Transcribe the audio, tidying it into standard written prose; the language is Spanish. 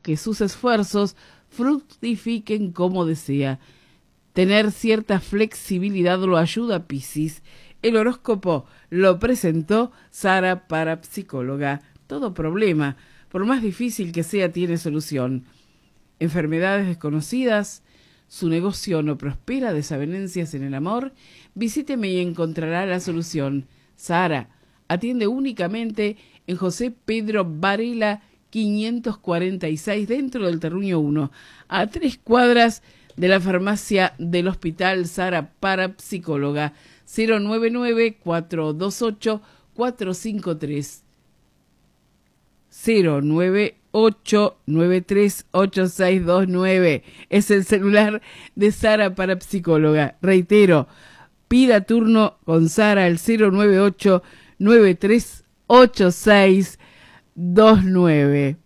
que sus esfuerzos fructifiquen como desea. Tener cierta flexibilidad lo ayuda, Piscis. El horóscopo lo presentó Sara, parapsicóloga. Todo problema, por más difícil que sea, tiene solución. Enfermedades desconocidas, su negocio no prospera, desavenencias en el amor. Visíteme y encontrará la solución. Sara atiende únicamente en José Pedro Varela 546, dentro del Terruño 1, a 3 cuadras de la farmacia del Hospital Sara, parapsicóloga. 099-428-453. 098-938629 es el celular de Sara, parapsicóloga. Reitero, pida turno con Sara al 098-938629.